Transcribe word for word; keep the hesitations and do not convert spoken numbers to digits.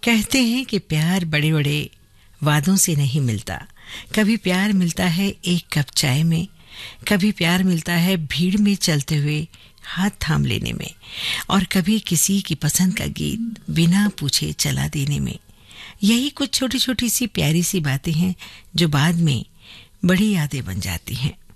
कहते हैं कि प्यार बड़े बड़े वादों से नहीं मिलता। कभी प्यार मिलता है एक कप चाय में, कभी प्यार मिलता है भीड़ में चलते हुए हाथ थाम लेने में, और कभी किसी की पसंद का गीत बिना पूछे चला देने में। यही कुछ छोटी छोटी सी प्यारी सी बातें हैं जो बाद में बड़ी यादें बन जाती हैं।